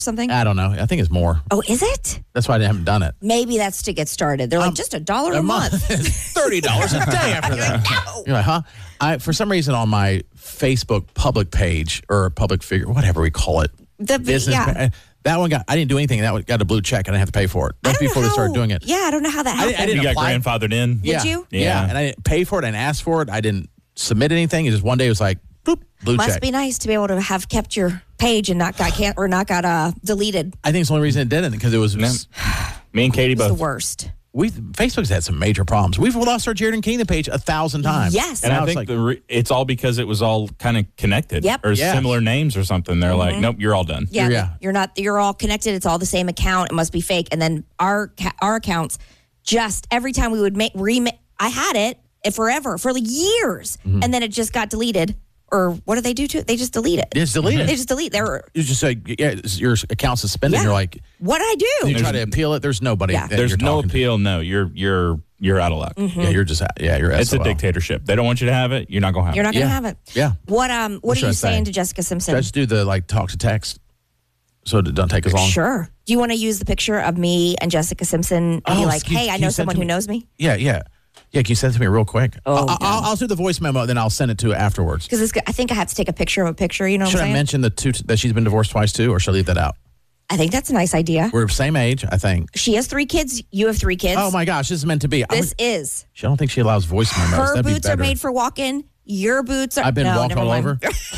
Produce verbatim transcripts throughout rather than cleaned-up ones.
something? I don't know. I think it's more. Oh, is it? That's why I haven't done it. Maybe that's to get started. They're like, Um, just a dollar a, A month. month. thirty dollars a day after that. No. You're like, huh? I, for some reason on my Facebook public page or public figure, whatever we call it, The business, yeah. pa- that one got, I didn't do anything. That one got a blue check and I didn't have to pay for it. I That's don't know before they started how- doing it. Yeah, I don't know how that I happened. didn't- I didn't You got apply. grandfathered in? Did yeah. you? Yeah. Yeah. And I didn't pay for it and ask for it. I didn't submit anything. It just one day it was like, boop, blue Must check. be nice to be able to have kept your page and not got can't or not got uh deleted. I think it's the only reason it didn't because it was, No. Me and Katie It's the both. worst. we Facebook's had some major problems. We've lost our Jared and Keenan page a thousand times. Yes. And Now I it's think like- the re- it's all because it was all kind of connected Yep. or Yeah. similar names or something. They're like, nope, you're all done. Yeah, Yeah. you're not. You're all connected. It's all the same account. It must be fake. And then our ca- our accounts, just every time we would make remake, I had it forever for like years, Mm-hmm. and then it just got deleted. Or what do they do to it? They just delete it. It's deleted. They just delete. They're You just say, yeah, it's- your account's suspended. Yeah. You're like, what I do. you try to appeal it. There's nobody. Yeah. that There's you're no talking to. appeal. No, you're you're you're out of luck. Mm-hmm. Yeah, you're just, yeah, you're It's S O L. a dictatorship. They don't want you to have it. You're not gonna have You're it. not gonna Yeah. have it. Yeah. What um? What, What are should you I say? saying to Jessica Simpson? Should I just do the like talk to text so it don't take as long? Sure. Do you want to use the picture of me and Jessica Simpson and Oh, be like, can you- "Hey, I can know you send someone to who me? knows me"? Yeah, yeah. Yeah, can you send it to me real quick? Oh, I'll, no. I'll, I'll do the voice memo, then I'll send it to her afterwards. Because I think I have to take a picture of a picture. You know what Should I'm I saying? mention the two that she's been divorced twice too, or should I leave that out? I think that's a nice idea. We're the same age, I think. She has three kids. You have three kids. Oh my gosh, this is meant to be. I, This would- is. I don't think she allows voice memos. Her That'd be boots are better. made for walking. Your boots are. I've been no, walked never all mind. over.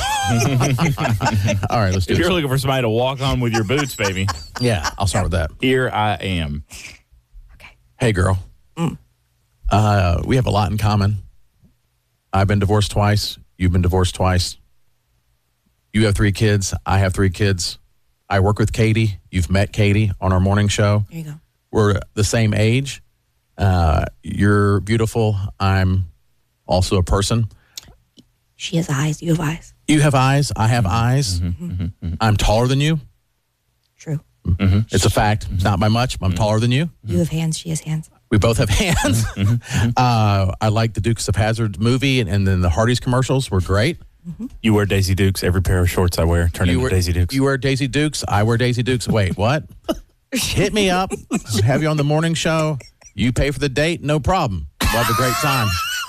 All right, let's do If this. you're looking for somebody to walk on with your boots, baby, Yeah, I'll start with that. here I am. Hey, girl. Mm. Uh, we have a lot in common. I've been divorced twice. You've been divorced twice. You have three kids. I have three kids. I work with Katie. You've met Katie on our morning show. There you go. We're the same age. Uh, you're beautiful. I'm also a person. She has eyes. You have eyes. You have eyes. I have eyes. I'm taller than you. True. It's a fact. It's not by much. I'm taller than you. You have hands. She has hands. We both have hands. uh, I like the Dukes of Hazzard movie, and, and then the Hardee's commercials were great. You wear Daisy Dukes. Every pair of shorts I wear turn You into wear, Daisy Dukes. You wear Daisy Dukes. I wear Daisy Dukes. Wait, what? Hit me up. Have you on the morning show. You pay for the date. No problem. We'll have a great time.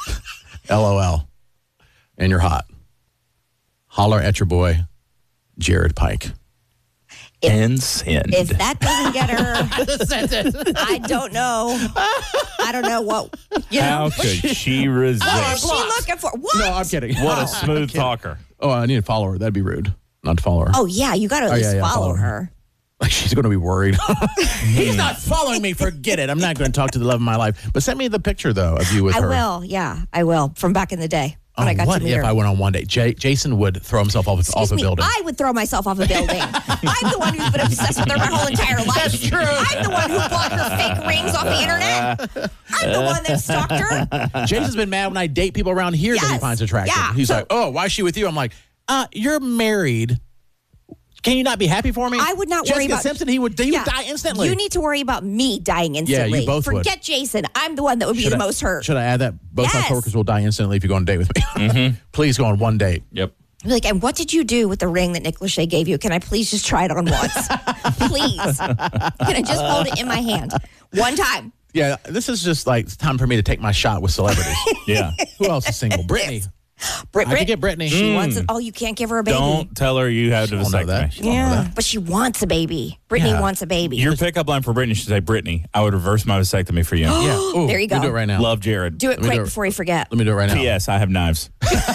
LOL. And you're hot. Holler at your boy, Jared Pike. and send. If that doesn't get her, I don't know. I don't know what. You know, How could she resist? what is she looking for? What? No, I'm kidding. What Oh, a smooth talker. Oh, I need to follow her. That'd be rude. Not to follow her. Oh yeah, you got to at Oh, yeah, least yeah, follow follow her. her. Like she's going to be worried. He's not following me. Forget it. I'm not going to talk to the love of my life. But send me the picture, though, of you with I her. will. Yeah, I will. From back in the day when Oh, I got what to meet if her. I went on one date? J- Jason would throw himself off, Excuse off a me, building. I would throw myself off a building. I'm the one who's been obsessed with her my whole entire life. That's true. I'm the one who bought her fake rings off the internet. I'm the one that stalked her. Jason's been mad when I date people around here that he Yes. finds attractive. Yeah. He's So- like, oh, why is she with you? I'm like, uh, you're married. Can you not be happy for me? I would not Jessica worry about Simpson. He would, he Yeah. would die instantly. You need to worry about me dying Yeah, instantly. you both would. Forget Jason. I'm the one that would be Should the I- most hurt. Should I add that? Both my Yes. coworkers will die instantly if you go on a date with me. Mm-hmm. Please go on one date. Yep. Be like, and what did you do with the ring that Nick Lachey gave you? Can I please just try it on once? Please. Can I just hold it in my hand? One time. Yeah, this is just like it's time for me to take my shot with celebrities. Yeah. Who else is single? Brittany. Brit, I Brit, could get Brittany. She Mm. wants it. Oh, you can't give her a baby. Don't tell her you had to She won't know that. vasectomy. She won't know Yeah, that. but she wants a baby. Brittany Yeah. wants a baby. Your pickup line for Brittany should say, Brittany, I would reverse my vasectomy for you. Yeah. Ooh, There you go. We do it right now. Love Jared. do it Let me quick do it. before you forget. Let me do it right now. P S. I have knives.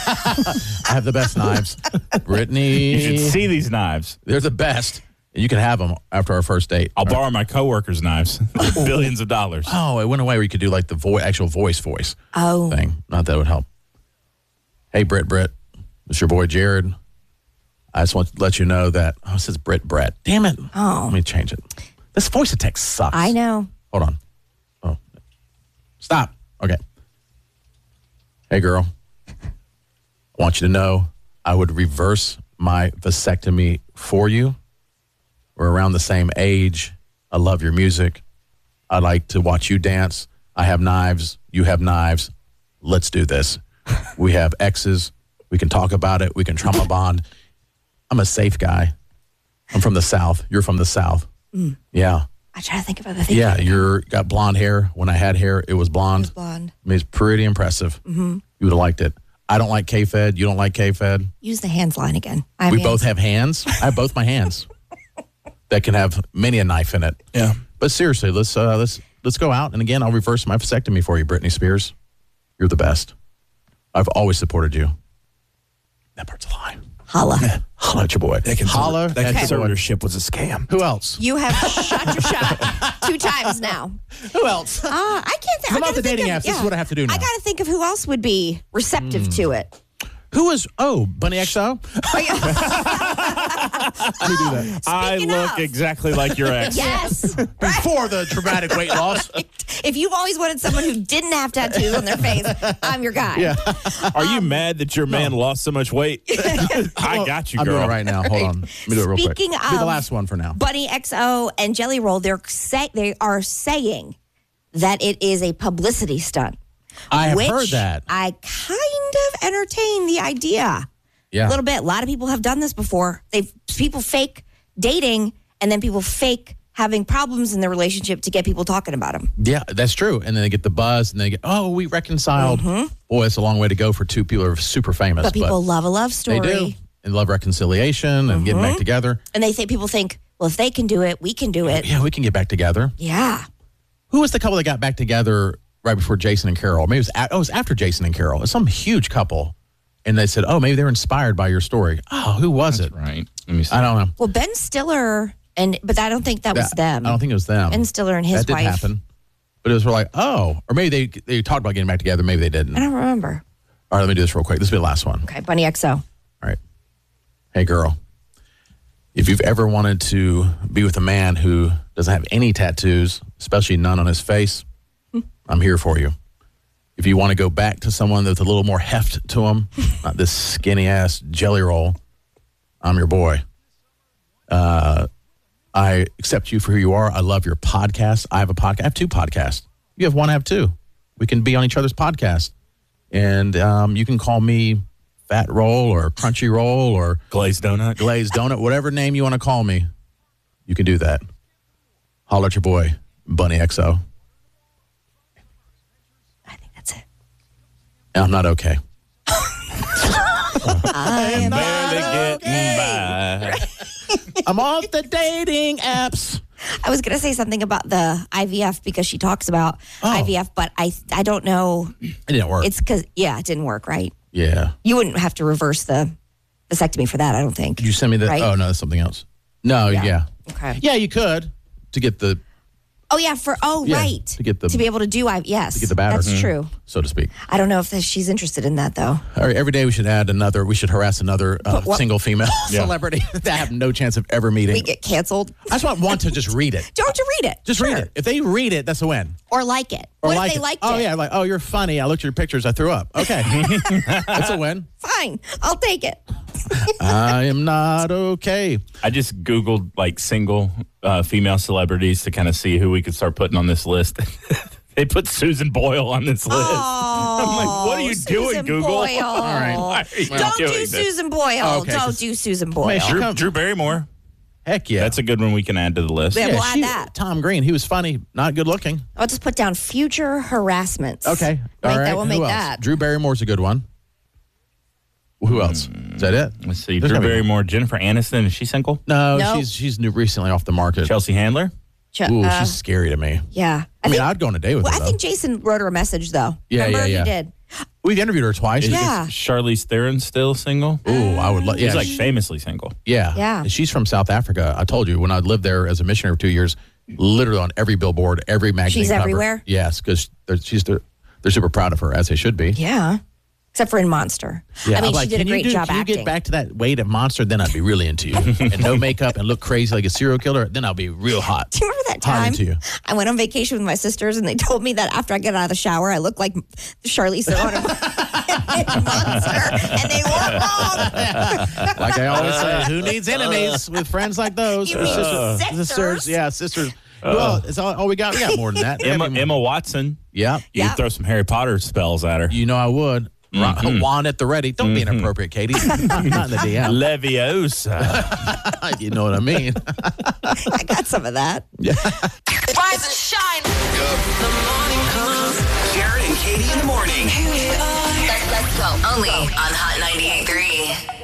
I have the best knives. Brittany. You should see these knives. They're the best. You can have them after our first date. I'll borrow my coworkers' knives. Billions of dollars. Oh, it went away where you could do like the vo- actual voice voice Oh, thing. Not that it would help. Hey, Britt, Britt. It's your boy, Jared. I just want to let you know that, oh, it says Britt, Brett. Damn it. Oh. Let me change it. This voice of text sucks. I know. Hold on. Oh. Stop. Okay. Hey, girl. I want you to know I would reverse my vasectomy for you. We're around the same age. I love your music. I like to watch you dance. I have knives. You have knives. Let's do this. We have exes. We can talk about it. We can trauma bond. I'm a safe guy. I'm from the South. You're from the South. Mm. Yeah. I try to think of other things. Yeah, you're got blonde hair. When I had hair, it was blonde. It was blonde. I mean, it's pretty impressive. Mm-hmm. You would have liked it. I don't like K-Fed. You don't like K-Fed. Use the hands line again. I have We hands. both have hands. I have both my hands that can have many a knife in it. Yeah. But seriously, let's uh, let's let's go out. And again, I'll reverse my vasectomy for you, Britney Spears. You're the best. I've always supported you. That part's a lie. Holla. Holla at your boy. That Holla that at your boy. conservatorship was a scam. Who else? You have shot your shot two times now. Who else? Uh, I can't think. Come I off the gotta think dating of- apps. This is what I have to do now. I got to think of who else would be receptive to it. Who was? Oh, Bunny X O. Oh, yeah. Let me do that. I Speaking look of. exactly like your ex. Yes. Before the dramatic weight loss. If you've always wanted someone who didn't have tattoos on their face, I'm your guy. Yeah. Are you mad that your man lost so much weight? I got you, I'm girl. doing it right now. Hold on. Let me do it real quick. Speaking Be the of- last one for now. Bunny X O and Jelly Roll, they're say, they are saying that it is a publicity stunt. I have which heard that. I kind of entertain the idea. Yeah. A little bit. A lot of people have done this before. They've people fake dating and then people fake having problems in their relationship to get people talking about them. Yeah, that's true. And then they get the buzz and they get, oh, we reconciled. Boy, it's a long way to go for two people who are super famous. But people love a love story. They do. And love reconciliation and getting back together. And they think people think, well, if they can do it, we can do it. Yeah, we can get back together. Yeah. Who was the couple that got back together right before Jason and Carol? Maybe it was, a- oh, it was after Jason and Carol. It's some huge couple. And they said, oh, maybe they were inspired by your story. Oh, who was it? Right. Let me see. I don't know. Well, Ben Stiller, and but I don't think that was That- them. I don't think it was them. Ben Stiller and his that did wife. happen. But it was like, oh, or maybe they they talked about getting back together. Maybe they didn't. I don't remember. All right, let me do this real quick. This will be the last one. Okay, Bunny X O. All right. Hey, girl. If you've ever wanted to be with a man who doesn't have any tattoos, especially none on his face, I'm here for you. If you want to go back to someone with a little more heft to him, not this skinny ass jelly roll, I'm your boy. Uh, I accept you for who you are. I love your podcast. I have a podcast. I have two podcasts. You have one, I have two. We can be on each other's podcast. And um, you can call me Fat Roll or Crunchy Roll or Glazed donut. Glazed Donut, whatever name you want to call me. You can do that. Holler at your boy, Bunny X O. I think that's it. I'm not okay. I am Barely not getting okay. by. I'm off the dating apps. I was going to say something about the I V F because she talks about Oh. I V F, but I I don't know. It didn't work. It's because, yeah, it didn't work, right? yeah. You wouldn't have to reverse the vasectomy for that, I don't think. Did you send me the? Right? Oh, no, that's something else. No, Yeah. yeah. Okay. Yeah, you could to get the, Oh, yeah, for, oh, Yeah, right. to get the- To be able to do, I yes. to get the batter. That's Mhm. true. so to speak. I don't know if that she's interested in that, though. All right, every day we should add another, we should harass another uh, But what- single female Yeah. celebrity that have no chance of ever meeting. We get canceled. I just want one to just read it. Don't you read it? Just read it. If they read it, that's a win. Or like it. Or what like if they it. liked oh, it? yeah, like, oh, you're funny. I looked at your pictures. I threw up. Okay. That's a win. Fine. I'll take it. I am not okay. I just Googled like single uh, female celebrities to kind of see who we could start putting on this list. They put Susan Boyle on this list. Oh, I'm like, what are you Susan doing, Google? Boyle. All right. Why are you Don't doing do this? Susan Boyle. Oh, okay, Don't 'cause- do Susan Boyle. Man, she- Drew, Come- Drew Barrymore. Heck yeah. That's a good one we can add to the list. Yeah. we'll add she- that. Tom Green, he was funny, not good looking. I'll just put down future harassments. Okay. Right, All right. that will Who make else? that. Drew Barrymore's a good one. Who else? Is that it? Let's see. There's Drew gotta be- Barrymore, Jennifer Aniston. Is she single? No, No. she's she's new, recently off the market. Chelsea Handler. Ch- Ooh, uh, she's scary to me. yeah. I, mean, think, I'd go on a date with well, her. I though. think Jason wrote her a message, though. Yeah, Remember? yeah, yeah. He did. We've interviewed her twice. Is, Yeah. is Charlize Theron still single? Ooh, I would love. Yeah, She's like she- famously single. yeah, Yeah. She's from South Africa. I told you when I lived there as a missionary for two years, literally on every billboard, every magazine. She's cover. everywhere? Yes, because she's they're, they're super proud of her, as they should be. Yeah. Except for in Monster. Yeah, I mean, I'm like, she did a can you great do- job Can you acting. get back to that weight of Monster? Then I'd be really into you. And no makeup and look crazy like a serial killer. Then I'll be real hot. Do you remember that Hot time into you. I went on vacation with my sisters and they told me that after I get out of the shower, I look like Charlize Theron in Monster, and they were wrong. Like I always say, who needs enemies with friends like those? You Or mean sisters. sisters? Yeah, sisters. well, it's all, all we got. We got more than that. Emma, Maybe- Emma Watson. Yeah. You Yeah. could throw some Harry Potter spells at her. You know I would. Mm-hmm. Juan at the ready. Don't mm-hmm. be inappropriate, Katie. Not in the D M. Leviosa. You know what I mean? I got some of that. Yeah. Rise and shine. The morning comes. Jared and Katie in the morning. Let's, let's go. Only on Hot ninety-eight point three.